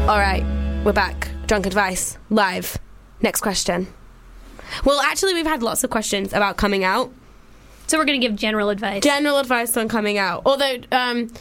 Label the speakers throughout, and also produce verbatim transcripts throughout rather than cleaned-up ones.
Speaker 1: All right, we're back. Drunk Advice, live. Next question. Well, actually, we've had lots of questions about coming out.
Speaker 2: So we're going to give general advice.
Speaker 1: General advice on coming out. Although, um,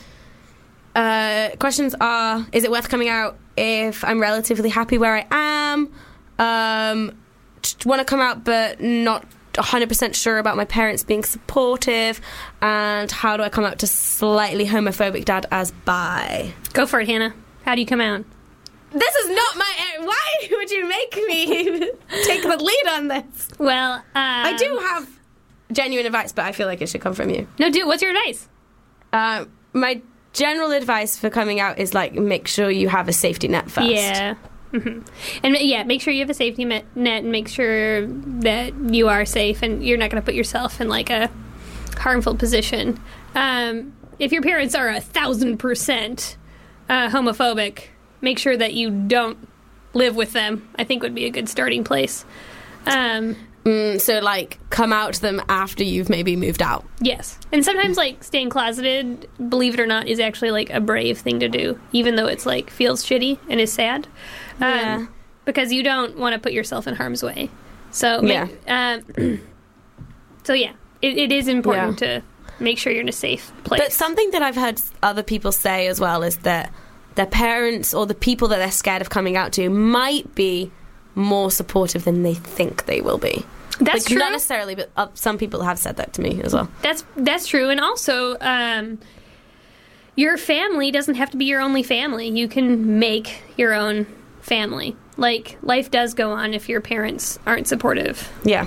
Speaker 1: uh, questions are, is it worth coming out if I'm relatively happy where I am? Um, want to come out but not one hundred percent sure about my parents being supportive? And how do I come out to slightly homophobic dad as bi?
Speaker 2: Go for it, Hannah. How do you come out?
Speaker 1: This is not my... Why would you make me take the lead on this?
Speaker 2: Well, um,
Speaker 1: I do have genuine advice, but I feel like it should come from you.
Speaker 2: No, do. What's your advice?
Speaker 1: Uh, my general advice for coming out is, like, make sure you have a safety net first.
Speaker 2: Yeah. Mm-hmm. And, yeah, make sure you have a safety net and make sure that you are safe and you're not going to put yourself in, like, a harmful position. Um, if your parents are a thousand percent uh, homophobic, make sure that you don't live with them, I think would be a good starting place. Um,
Speaker 1: mm, so, like, come out to them after you've maybe moved out.
Speaker 2: Yes. And sometimes, like, staying closeted, believe it or not, is actually, like, a brave thing to do, even though it's, like, feels shitty and is sad. Um,
Speaker 1: Yeah.
Speaker 2: Because you don't want to put yourself in harm's way. So,
Speaker 1: Yeah.
Speaker 2: um, so yeah, it, it is important
Speaker 1: Yeah.
Speaker 2: to make sure you're in a safe place.
Speaker 1: But something that I've heard other people say as well is that their parents or the people that they're scared of coming out to might be more supportive than they think they will be.
Speaker 2: That's
Speaker 1: like,
Speaker 2: true.
Speaker 1: Not necessarily, but uh, some people have said that to me as well.
Speaker 2: That's that's true. And also, um, your family doesn't have to be your only family. You can make your own family. Like, life does go on if your parents aren't supportive.
Speaker 1: Yeah.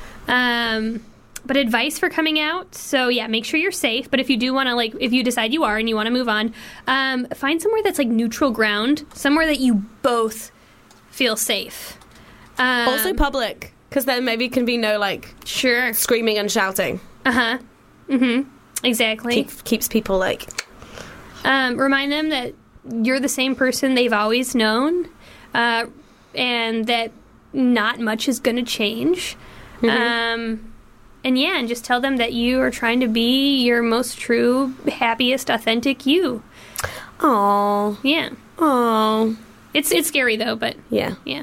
Speaker 2: Um, but advice for coming out, so yeah, make sure you're safe. But if you do want to, like, if you decide you are and you want to move on, um, find somewhere that's, like, neutral ground, somewhere that you both feel safe. Um,
Speaker 1: Also public, because then maybe can be no, like,
Speaker 2: sure.
Speaker 1: screaming and shouting.
Speaker 2: Uh-huh. Mm-hmm. Exactly.
Speaker 1: Keep, keeps people, like...
Speaker 2: Um, remind them that you're the same person they've always known, uh, and that not much is going to change.
Speaker 1: Mm-hmm.
Speaker 2: Um, and yeah, and just tell them that you are trying to be your most true, happiest, authentic you.
Speaker 1: Aww.
Speaker 2: Yeah.
Speaker 1: Aww.
Speaker 2: It's it's scary though, but
Speaker 1: Yeah.
Speaker 2: yeah.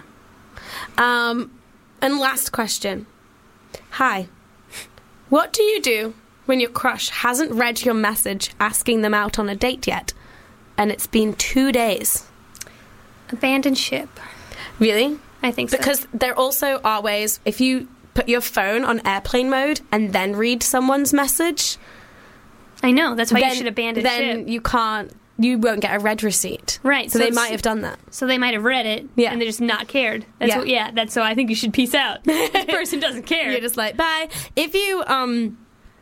Speaker 1: Um, and last question. Hi. What do you do when your crush hasn't read your message asking them out on a date yet, and it's been two days?
Speaker 2: Abandon ship.
Speaker 1: Really?
Speaker 2: I think so.
Speaker 1: Because there also are ways, if you put your phone on airplane mode and then read someone's message...
Speaker 2: I know, that's why
Speaker 1: then,
Speaker 2: you should abandon
Speaker 1: then
Speaker 2: ship.
Speaker 1: you can't, you won't get a read receipt.
Speaker 2: Right.
Speaker 1: So,
Speaker 2: so
Speaker 1: they
Speaker 2: it's-
Speaker 1: might have done that.
Speaker 2: So they might have read it,
Speaker 1: Yeah.
Speaker 2: and they just not cared. That's
Speaker 1: Yeah.
Speaker 2: what, yeah, that's so I think you should peace out. This person doesn't care.
Speaker 1: You're just like, bye. If you, um...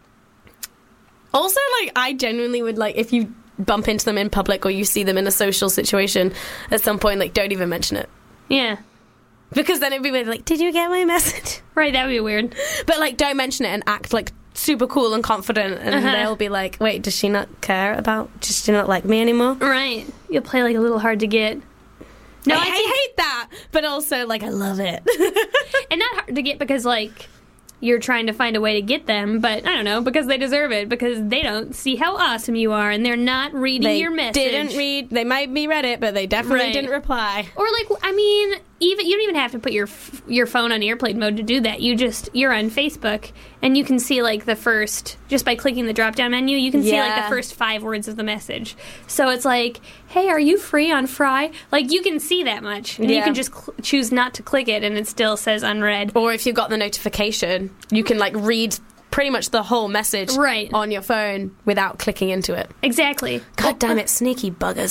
Speaker 1: Also, like, I genuinely would, like, if you bump into them in public or you see them in a social situation at some point, like, don't even mention it.
Speaker 2: Yeah.
Speaker 1: Because then it'd be like, did you get my message?
Speaker 2: Right, that would be weird.
Speaker 1: But, like, don't mention it and act, like, super cool and confident, and
Speaker 2: Uh-huh.
Speaker 1: they'll be like, wait, does she not care about, does she not like me anymore?
Speaker 2: Right. You'll play, like, a little hard to get. No,
Speaker 1: I,
Speaker 2: I
Speaker 1: I
Speaker 2: think-
Speaker 1: hate that, but also, like, I love it.
Speaker 2: And not hard to get because, like, you're trying to find a way to get them, but I don't know, because they deserve it, because they don't see how awesome you are, and they're not reading
Speaker 1: They
Speaker 2: your message.
Speaker 1: didn't read, they might be read it, but they definitely
Speaker 2: Right.
Speaker 1: didn't reply.
Speaker 2: Or, like, I mean, even you don't even have to put your f- your phone on airplane mode to do that. You just, you're on Facebook, and you can see, like, the first, just by clicking the drop-down menu, you can see, like,
Speaker 1: Yeah.
Speaker 2: the first five words of the message. So it's like, hey, are you free on Fry? Like, you can see that much, and you
Speaker 1: Yeah.
Speaker 2: can just cl- choose not to click it, and it still says unread.
Speaker 1: Or if you got the notification, you can, like, read pretty much the whole message
Speaker 2: Right.
Speaker 1: on your phone without clicking into it.
Speaker 2: Exactly.
Speaker 1: God damn it, sneaky buggers.